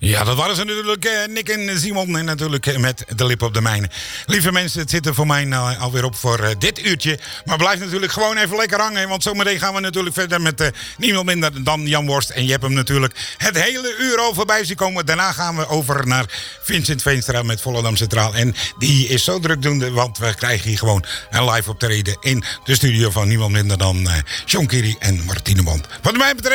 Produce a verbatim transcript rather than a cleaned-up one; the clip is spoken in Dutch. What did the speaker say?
Ja, dat waren ze natuurlijk, uh, Nick en Simon. En natuurlijk uh, met de lip op de mijn. Lieve mensen, het zit er voor mij uh, alweer op voor uh, dit uurtje. Maar blijf natuurlijk gewoon even lekker hangen. Want zometeen gaan we natuurlijk verder met uh, niemand minder dan Jan Worst. En je hebt hem natuurlijk het hele uur al voorbij zien komen. Daarna gaan we over naar Vincent Veenstra met Volendam Centraal. En die is zo drukdoende, want we krijgen hier gewoon een live optreden in de studio van niemand minder dan uh, John Kerry en Martine Bond. Wat mij betreft